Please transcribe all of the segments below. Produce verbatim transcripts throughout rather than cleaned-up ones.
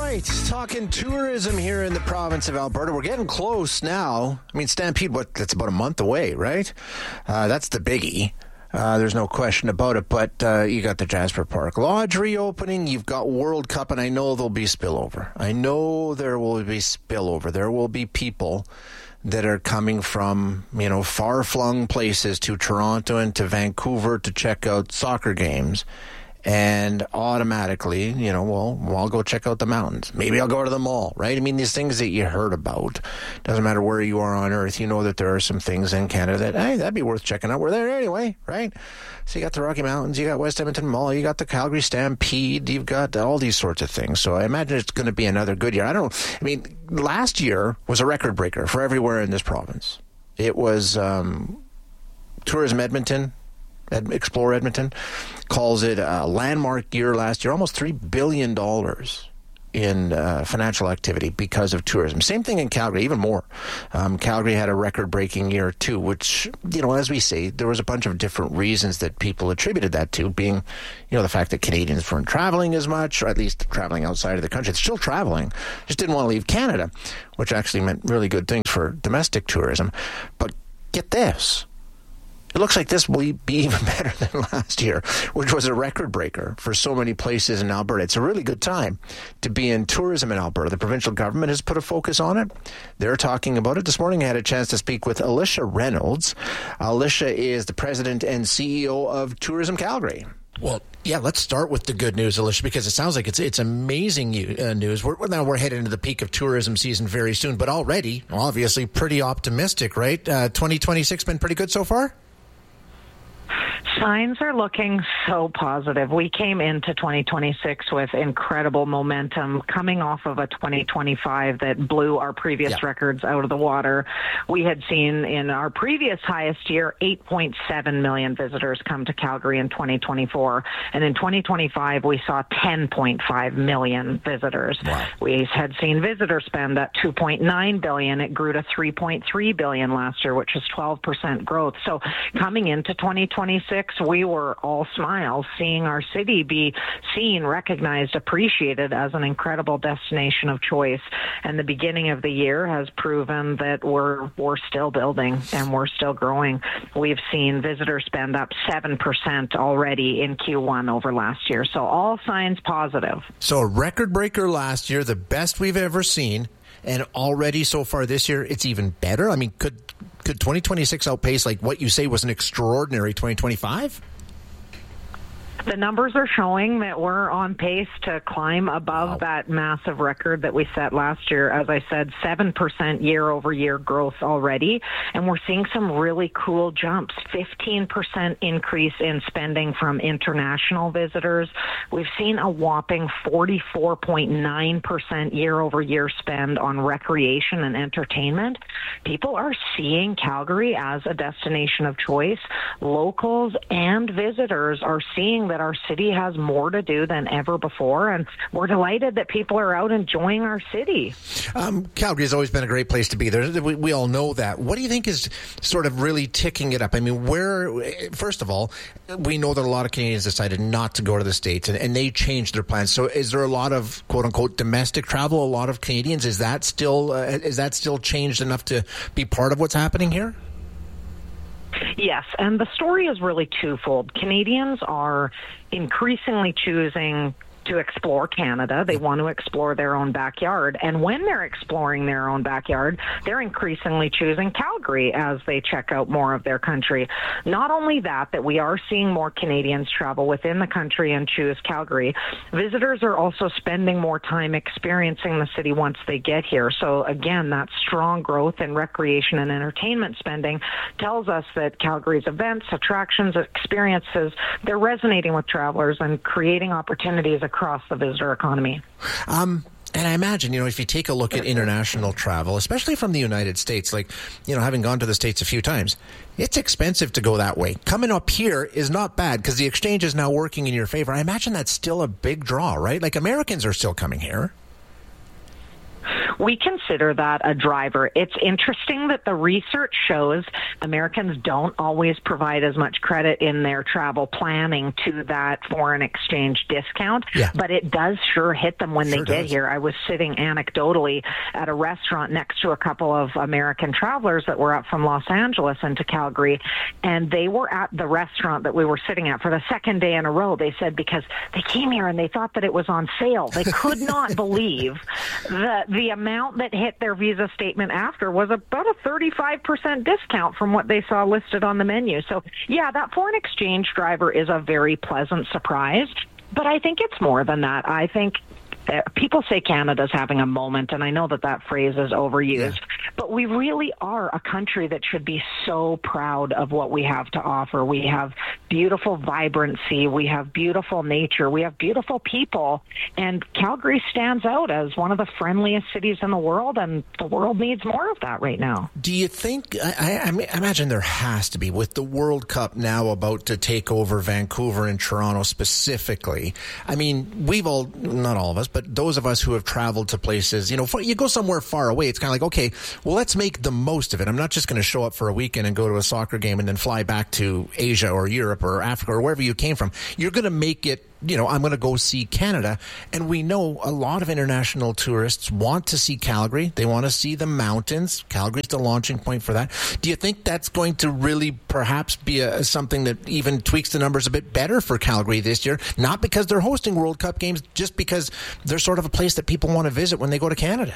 right, talking tourism here in the province of Alberta. We're getting close now. I mean, Stampede, what? That's about a month away, right? Uh, that's the biggie. Uh, there's no question about it. But uh, you got the Jasper Park Lodge reopening. You've got World Cup, and I know there'll be spillover. I know there will be spillover. There will be people that are coming from, you know, far-flung places to Toronto and to Vancouver to check out soccer games. And automatically, you know, well, well, I'll go check out the mountains. Maybe I'll go to the mall, right? I mean, these things that you heard about. Doesn't matter where you are on Earth. You know that there are some things in Canada that, hey, that'd be worth checking out. We're there anyway, right? So you got the Rocky Mountains, you got West Edmonton Mall, you got the Calgary Stampede, you've got all these sorts of things. So I imagine it's going to be another good year. I don't, I mean, last year was a record breaker for everywhere in this province. It was um, Tourism Edmonton. Explore Edmonton calls it a landmark year last year, almost three billion dollars in uh, financial activity because of tourism. Same thing in Calgary, even more. Um, Calgary had a record-breaking year too, which, you know, as we say, there was a bunch of different reasons that people attributed that to, being, you know, the fact that Canadians weren't traveling as much, or at least traveling outside of the country. It's still traveling, just didn't want to leave Canada, which actually meant really good things for domestic tourism. But get this. It looks like this will be even better than last year, which was a record breaker for so many places in Alberta. It's a really good time to be in tourism in Alberta. The provincial government has put a focus on it. They're talking about it. This morning I had a chance to speak with Alicia Reynolds. Alicia is the president and C E O of Tourism Calgary. Well, yeah, let's start with the good news, Alicia, because it sounds like it's it's amazing uh, news. We're, now we're heading into the peak of tourism season very soon, but already, obviously, pretty optimistic, right? Uh, twenty twenty-six been pretty good so far? Signs are looking so positive. We came into twenty twenty-six with incredible momentum coming off of a twenty twenty-five that blew our previous yeah. records out of the water. We had seen in our previous highest year eight point seven million visitors come to Calgary in twenty twenty-four. And in twenty twenty-five, we saw ten point five million visitors. Wow. We had seen visitor spend at two point nine billion dollars. It grew to three point three billion dollars last year, which is twelve percent growth. So coming into twenty twenty-six, we were all smiles, seeing our city be seen, recognized, appreciated as an incredible destination of choice. And the beginning of the year has proven that we're we're still building and we're still growing. We've seen visitor spend up seven percent already in Q one over last year. So all signs positive. So a record breaker last year, the best we've ever seen. And already so far this year, it's even better. I mean, could could twenty twenty-six outpace like what you say was an extraordinary twenty twenty-five? The numbers are showing that we're on pace to climb above wow. that massive record that we set last year. As I said, seven percent year-over-year growth already. And we're seeing some really cool jumps. fifteen percent increase in spending from international visitors. We've seen a whopping forty-four point nine percent year-over-year spend on recreation and entertainment. People are seeing Calgary as a destination of choice. Locals and visitors are seeing that our city has more to do than ever before, and we're delighted that people are out enjoying our city. Um, Calgary has always been a great place to be. There, we, we all know that. What do you think is sort of really ticking it up? I mean, where, first of all, we know that a lot of Canadians decided not to go to the States, and, and they changed their plans. So is there a lot of, quote-unquote, domestic travel, a lot of Canadians? Is that still, uh, is that still changed enough to be part of what's happening here? Yes, and the story is really twofold. Canadians are increasingly choosing to explore Canada. They want to explore their own backyard. And when they're exploring their own backyard, they're increasingly choosing Calgary as they check out more of their country. Not only that, that we are seeing more Canadians travel within the country and choose Calgary, visitors are also spending more time experiencing the city once they get here. So again, that strong growth in recreation and entertainment spending tells us that Calgary's events, attractions, experiences, they're resonating with travelers and creating opportunities across across the visitor economy. Um, and I imagine, you know, if you take a look at international travel, especially from the United States, like, you know, having gone to the States a few times, it's expensive to go that way. Coming up here is not bad because the exchange is now working in your favor. I imagine that's still a big draw, right? Like, Americans are still coming here. we consider that a driver. It's interesting that the research shows Americans don't always provide as much credit in their travel planning to that foreign exchange discount, yeah. but it does sure hit them when sure they get does. here. I was sitting anecdotally at a restaurant next to a couple of American travelers that were up from Los Angeles into Calgary, and they were at the restaurant that we were sitting at for the second day in a row. They said because they came here and they thought that it was on sale. They could not believe that the amount that hit their Visa statement after was about a thirty-five percent discount from what they saw listed on the menu. So, yeah, that foreign exchange driver is a very pleasant surprise. But I think it's more than that. I think people say Canada's having a moment, and I know that that phrase is overused, yeah. but we really are a country that should be so proud of what we have to offer. We have beautiful vibrancy. We have beautiful nature. We have beautiful people. And Calgary stands out as one of the friendliest cities in the world, and the world needs more of that right now. Do you think, I, I, I imagine there has to be, with the World Cup now about to take over Vancouver and Toronto specifically. I mean, we've all, not all of us, but But those of us who have traveled to places, you know, you go somewhere far away, it's kind of like, okay, well, let's make the most of it. I'm not just going to show up for a weekend and go to a soccer game and then fly back to Asia or Europe or Africa or wherever you came from. You're going to make it, you know, I'm going to go see Canada. And we know a lot of international tourists want to see Calgary. They want to see the mountains. Calgary's the launching point for that. Do you think that's going to really perhaps be a, something that even tweaks the numbers a bit better for Calgary this year? Not because they're hosting World Cup games, just because they're sort of a place that people want to visit when they go to Canada.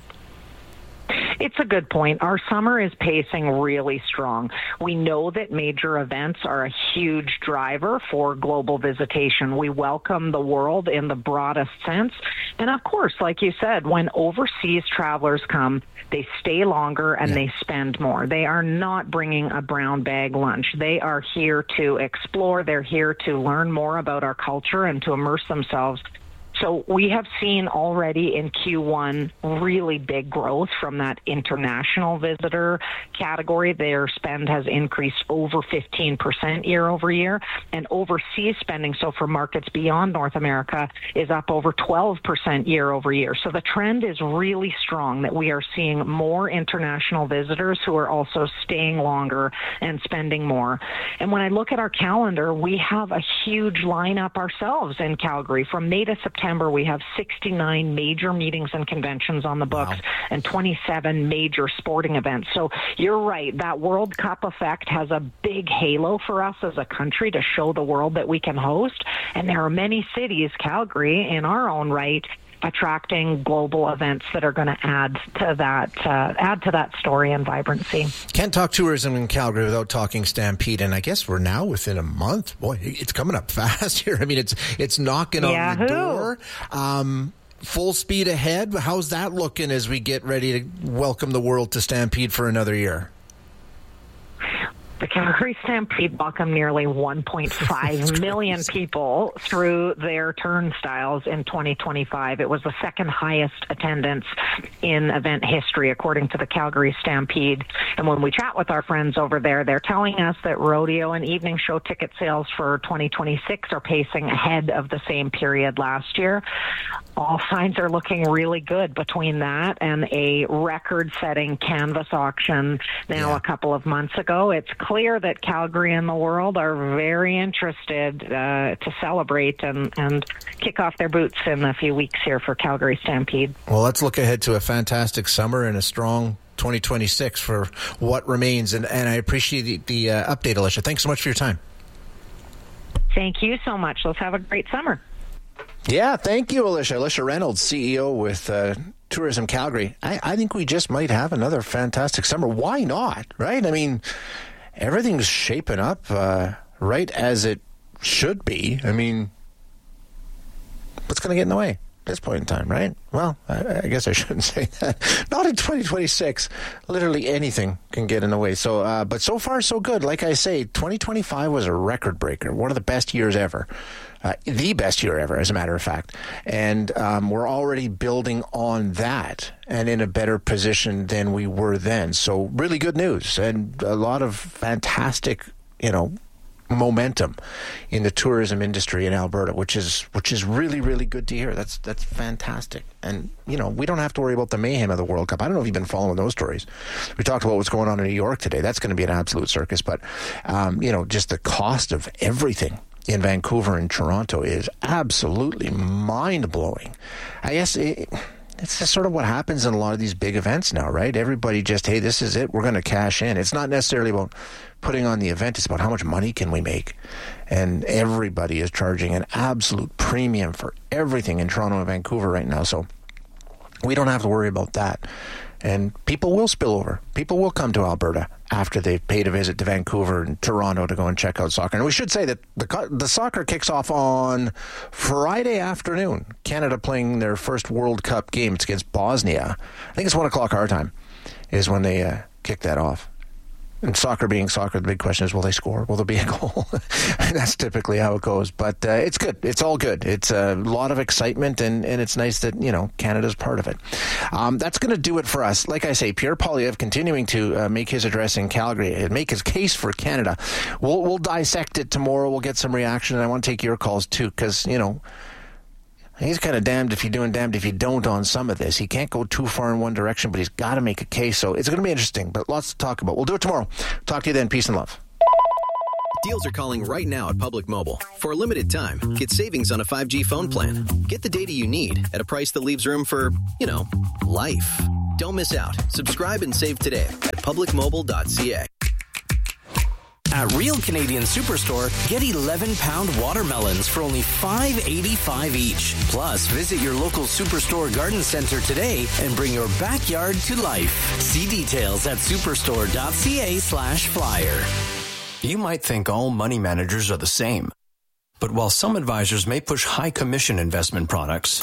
It's a good point. Our summer is pacing really strong. We know that major events are a huge driver for global visitation. We welcome the world in the broadest sense. And of course, like you said, when overseas travelers come, they stay longer and yeah. they spend more. They are not bringing a brown bag lunch. They are here to explore. They're here to learn more about our culture and to immerse themselves. So we have seen already in Q one really big growth from that international visitor category. Their spend has increased over fifteen percent year over year, and overseas spending, so for markets beyond North America, is up over twelve percent year over year. So the trend is really strong that we are seeing more international visitors who are also staying longer and spending more. And when I look at our calendar, we have a huge lineup ourselves in Calgary. From May to September, we have sixty-nine major meetings and conventions on the books wow. and twenty-seven major sporting events. So you're right, that World Cup effect has a big halo for us as a country to show the world that we can host. And there are many cities, Calgary in our own right, attracting global events that are going to add to that uh, add to that story and vibrancy. Can't talk tourism in Calgary without talking Stampede, and I guess we're now within a month. Boy, it's coming up fast here. I mean, it's it's knocking Yahoo. on the door. Um, full speed ahead. How's that looking as we get ready to welcome the world to Stampede for another year? The Calgary Stampede welcomed nearly one point five million people through their turnstiles in twenty twenty-five. It was the second highest attendance in event history, according to the Calgary Stampede. And when we chat with our friends over there, they're telling us that rodeo and evening show ticket sales for twenty twenty-six are pacing ahead of the same period last year. All signs are looking really good between that and a record-setting canvas auction now yeah. a couple of months ago. It's clear that Calgary and the world are very interested uh, to celebrate and, and kick off their boots in a few weeks here for Calgary Stampede. Well, let's look ahead to a fantastic summer and a strong twenty twenty-six for what remains. And, and I appreciate the, the uh, update, Alicia. Thanks so much for your time. Thank you so much. Let's have a great summer. Yeah, thank you, Alicia. Alicia Reynolds, C E O with uh, Tourism Calgary. I, I think we just might have another fantastic summer. Why not, right? I mean, everything's shaping up uh, right as it should be. I mean, what's going to get in the way at this point in time, right? Well, I, I guess I shouldn't say that. Not in twenty twenty-six. Literally anything can get in the way. So, uh, but so far, so good. Like I say, twenty twenty-five was a record breaker, one of the best years ever. Uh, the best year ever, as a matter of fact. And um, we're already building on that and in a better position than we were then. So really good news and a lot of fantastic, you know, momentum in the tourism industry in Alberta, which is which is really, really good to hear. That's that's fantastic. And, you know, we don't have to worry about the mayhem of the World Cup. I don't know if you've been following those stories. We talked about what's going on in New York today. That's going to be an absolute circus. But, um, you know, just the cost of everything in Vancouver and Toronto is absolutely mind-blowing. I guess it, it's just sort of what happens in a lot of these big events now, right? Everybody just, hey, this is it. We're going to cash in. It's not necessarily about putting on the event. It's about how much money can we make. And everybody is charging an absolute premium for everything in Toronto and Vancouver right now. So we don't have to worry about that. And people will spill over. People will come to Alberta after they've paid a visit to Vancouver and Toronto to go and check out soccer. And we should say that the the soccer kicks off on Friday afternoon. Canada playing their first World Cup game. It's against Bosnia. I think it's one o'clock our time is when they uh, kick that off. And soccer being soccer, the big question is, will they score? Will there be a goal? That's typically how it goes. But uh, it's good. It's all good. It's a lot of excitement, and, and it's nice that, you know, Canada's part of it. Um, that's going to do it for us. Like I say, Pierre Poilievre continuing to uh, make his address in Calgary and make his case for Canada. We'll, we'll dissect it tomorrow. We'll get some reaction, and I want to take your calls, too, because, you know, he's kind of damned if you do and damned if you don't on some of this. He can't go too far in one direction, but he's got to make a case. So it's going to be interesting, but lots to talk about. We'll do it tomorrow. Talk to you then. Peace and love. Deals are calling right now at Public Mobile. For a limited time, get savings on a five G phone plan. Get the data you need at a price that leaves room for, you know, life. Don't miss out. Subscribe and save today at public mobile dot c a. At Real Canadian Superstore, get eleven pound watermelons for only five dollars and eighty-five cents each. Plus, visit your local Superstore garden center today and bring your backyard to life. See details at superstore dot c a slash flyer. You might think all money managers are the same. But while some advisors may push high commission investment products,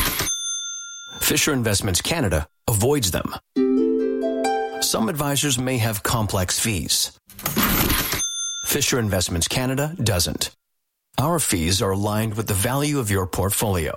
Fisher Investments Canada avoids them. Some advisors may have complex fees. Fisher Investments Canada doesn't. Our fees are aligned with the value of your portfolio.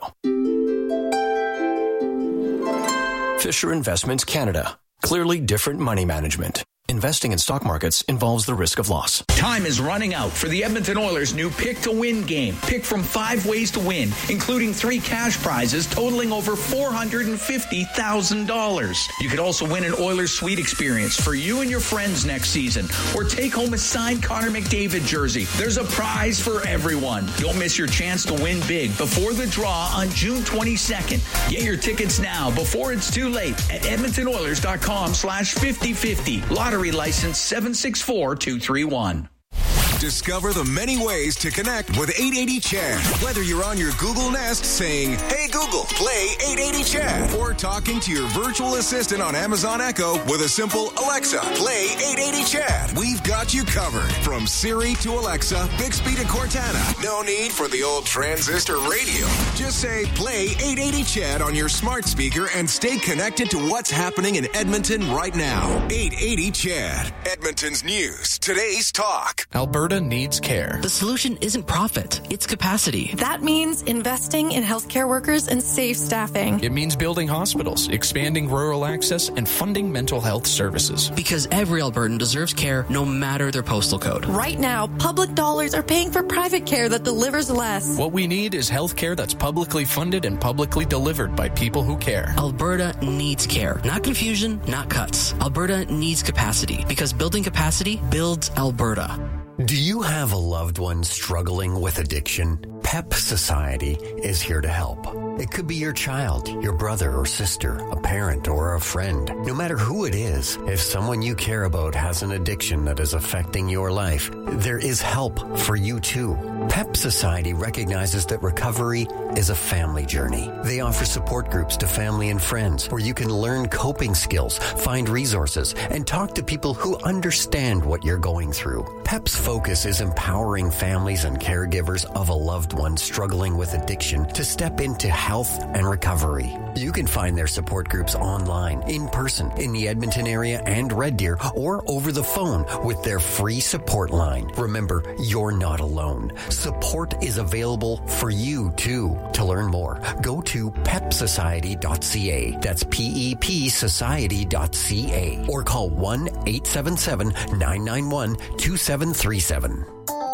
Fisher Investments Canada. Clearly different money management. Investing in stock markets involves the risk of loss. Time is running out for the Edmonton Oilers' new Pick to Win game. Pick from five ways to win, including three cash prizes totaling over four hundred fifty thousand dollars. You could also win an Oilers suite experience for you and your friends next season, or take home a signed Connor McDavid jersey. There's a prize for everyone. Don't miss your chance to win big before the draw on June twenty-second. Get your tickets now before it's too late at edmonton oilers dot com slash fifty fifty. Lottery license seven six four two three one. Discover the many ways to connect with eight eighty Chad. Whether you're on your Google Nest saying, "Hey Google, play eight eighty Chad," or talking to your virtual assistant on Amazon Echo with a simple "Alexa, play eight eighty Chad." We've got you covered. From Siri to Alexa, Bixby to Cortana. No need for the old transistor radio. Just say, "Play eight eighty Chad" on your smart speaker and stay connected to what's happening in Edmonton right now. eight eighty Chad. Edmonton's news. Today's talk. Alberta needs care. The solution isn't profit, it's capacity. That means investing in healthcare workers and safe staffing. It means building hospitals, expanding rural access, and funding mental health services. Because every Albertan deserves care no matter their postal code. Right now, public dollars are paying for private care that delivers less. What we need is health care that's publicly funded and publicly delivered by people who care. Alberta needs care. Not confusion, not cuts. Alberta needs capacity, because building capacity builds Alberta. Do you have a loved one struggling with addiction? PEP Society is here to help. It could be your child, your brother or sister, a parent or a friend. No matter who it is, if someone you care about has an addiction that is affecting your life, there is help for you too. PEP Society recognizes that recovery is a family journey. They offer support groups to family and friends where you can learn coping skills, find resources, and talk to people who understand what you're going through. PEP's focus is empowering families and caregivers of a loved one struggling with addiction to step into health and recovery. You can find their support groups online, in person, in the Edmonton area and Red Deer, or over the phone with their free support line. Remember, you're not alone. Support is available for you too. To learn more, go to pep society dot c a. That's P E P society dot c a. Or call one eight seven seven nine nine one two seven three seven.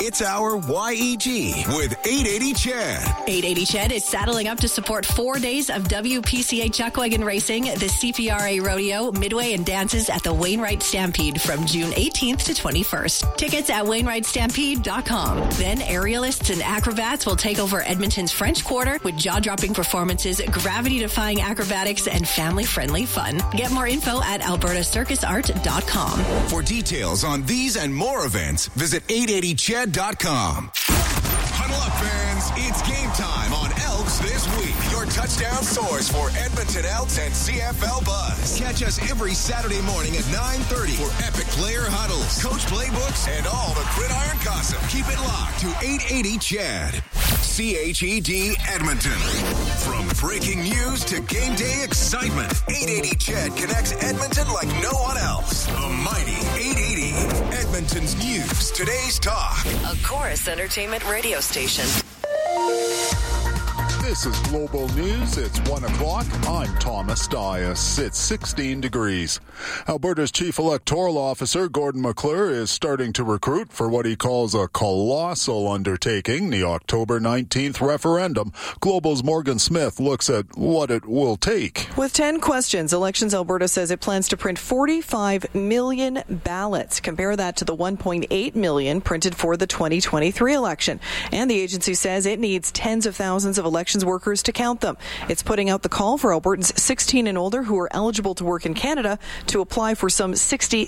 It's our Y E G with eight eighty C H E D. eight eighty C H E D is saddling up to support four days of W P C A Chuckwagon Racing, the C P R A Rodeo, Midway, and dances at the Wainwright Stampede from June eighteenth to twenty-first. Tickets at wainwright stampede dot com. Then aerialists and acrobats will take over Edmonton's French Quarter with jaw-dropping performances, gravity-defying acrobatics, and family-friendly fun. Get more info at alberta circus art dot com. For details on these and more events, visit eight eighty C H E D dot com. Huddle up, fans. It's game time on Elks This Week. Your touchdown source for Edmonton Elks and C F L Buzz. Catch us every Saturday morning at nine thirty for epic player huddles, coach playbooks, and all the gridiron gossip. Keep it locked to eight eighty C H E D. C H E D Edmonton. From breaking news to game day excitement, eight eighty C H E D connects Edmonton like no one else. The mighty eight eighty. Edmonton's news, today's talk. A Chorus Entertainment radio station. This is Global News. It's one o'clock. I'm Thomas Dias. It's sixteen degrees. Alberta's Chief Electoral Officer, Gordon McClure, is starting to recruit for what he calls a colossal undertaking, the October nineteenth referendum. Global's Morgan Smith looks at what it will take. With ten questions, Elections Alberta says it plans to print forty-five million ballots. Compare that to the one point eight million printed for the twenty twenty-three election. And the agency says it needs tens of thousands of elections workers to count them. It's putting out the call for Albertans sixteen and older who are eligible to work in Canada to apply for some sixty